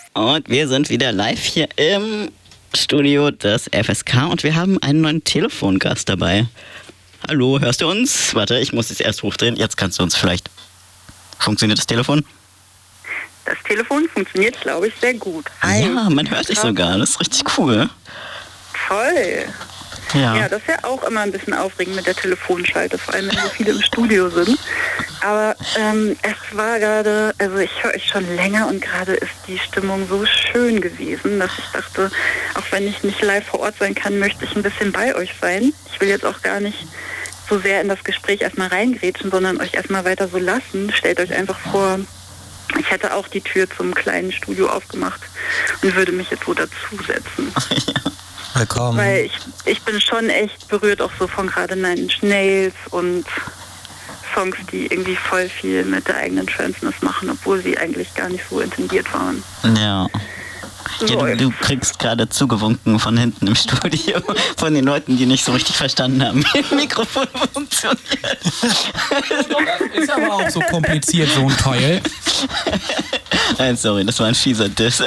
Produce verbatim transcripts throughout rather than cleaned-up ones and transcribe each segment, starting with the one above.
Und wir sind wieder live hier im Studio des F S K und wir haben einen neuen Telefongast dabei. Hallo, hörst du uns? Warte, ich muss es erst hochdrehen. Jetzt kannst du uns vielleicht... Funktioniert das Telefon? Das Telefon funktioniert, glaube ich, sehr gut. Hi. Ja, man hört dich sogar. Das ist richtig cool. Toll. Ja. Ja, das ist ja auch immer ein bisschen aufregend mit der Telefonschalte, vor allem wenn so viele im Studio sind. Aber ähm, es war gerade, also ich höre euch schon länger und gerade ist die Stimmung so schön gewesen, dass ich dachte, auch wenn ich nicht live vor Ort sein kann, möchte ich ein bisschen bei euch sein. Ich will jetzt auch gar nicht so sehr in das Gespräch erstmal reingrätschen, sondern euch erstmal weiter so lassen. Stellt euch einfach vor, ich hätte auch die Tür zum kleinen Studio aufgemacht und würde mich jetzt so dazusetzen. Willkommen. Weil ich, ich bin schon echt berührt auch so von gerade Nine Inch Nails und Songs, die irgendwie voll viel mit der eigenen Transness machen, obwohl sie eigentlich gar nicht so intendiert waren. Ja. Ja, du, du kriegst gerade zugewunken von hinten im Studio von den Leuten, die nicht so richtig verstanden haben, wie ein Mikrofon funktioniert. Das ist aber auch so kompliziert, so ein Teil. Nein, sorry, das war ein fieser Diss.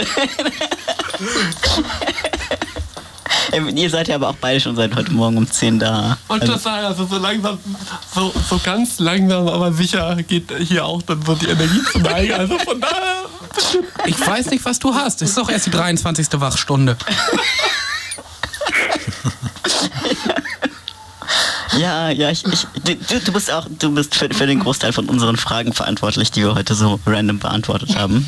Ihr seid ja aber auch beide schon seit heute Morgen um zehn da. Und also das sagen, also so langsam, so, so ganz langsam, aber sicher geht hier auch dann so die Energie zu neigen. Also von daher. Ich weiß nicht, was du hast. Es ist doch erst die dreiundzwanzigste Wachstunde. Ja, ja, ich, ich, du, du bist auch, du bist für, für den Großteil von unseren Fragen verantwortlich, die wir heute so random beantwortet haben.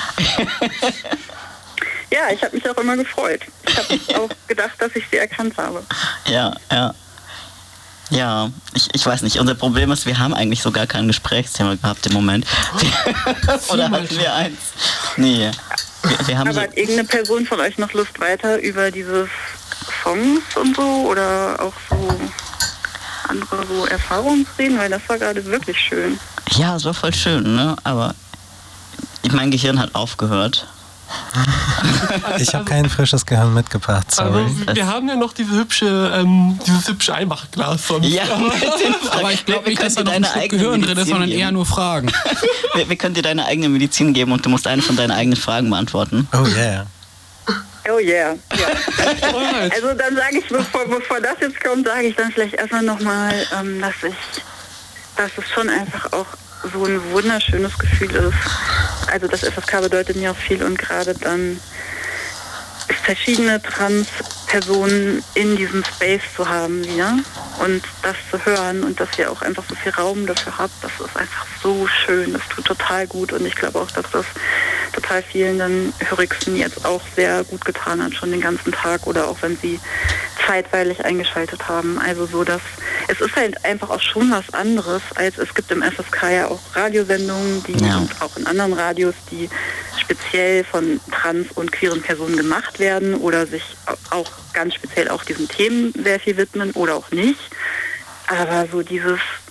Ja, ich habe mich auch immer gefreut. Ich habe auch gedacht, dass ich sie erkannt habe. Ja, ja. Ja, ich, ich weiß nicht. Unser Problem ist, wir haben eigentlich so gar kein Gesprächsthema gehabt im Moment. Oder hatten wir eins? Nee. Wir, wir haben Aber so hat irgendeine Person von euch noch Lust, weiter über diese Songs und so oder auch so andere so Erfahrungen zu reden? Weil das war gerade wirklich schön. Ja, es war voll schön, ne? Aber mein Gehirn hat aufgehört. Ich habe kein frisches Gehirn mitgebracht, sorry. Also, wir haben ja noch diese hübsche, ähm, dieses hübsche Einmachglas sonst. Ja, aber ich glaube nicht, dass da noch ein Stück Gehirn drin ist, sondern eher nur Fragen. Wir, wir können dir deine eigene Medizin geben und du musst eine von deinen eigenen Fragen beantworten. Oh yeah. Oh yeah. Ja. Also dann sage ich, bevor, bevor das jetzt kommt, sage ich dann vielleicht erstmal nochmal, ähm, dass ich, dass es schon einfach auch so ein wunderschönes Gefühl ist. Also das F S K bedeutet mir auch viel und gerade dann verschiedene Trans-Personen in diesem Space zu haben wieder und das zu hören und dass ihr auch einfach so viel Raum dafür habt, das ist einfach so schön, das tut total gut und ich glaube auch, dass das total vielen dann Hörigsten jetzt auch sehr gut getan hat, schon den ganzen Tag oder auch wenn sie zeitweilig eingeschaltet haben. Also so, dass es ist halt einfach auch schon was anderes, als es gibt im F S K ja auch Radiosendungen, die Ja. und auch in anderen Radios, die speziell von trans- und queeren Personen gemacht werden oder sich auch ganz speziell auch diesen Themen sehr viel widmen oder auch nicht. Aber so dieses